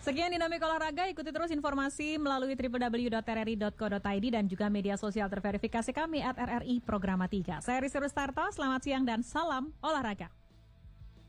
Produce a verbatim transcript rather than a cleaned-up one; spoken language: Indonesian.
Sekian Dinamik Olahraga, ikuti terus informasi melalui w w w dot r r i dot co dot i d dan juga media sosial terverifikasi kami at R R I Programa tiga. Saya Rizky Rustarto, selamat siang dan salam olahraga.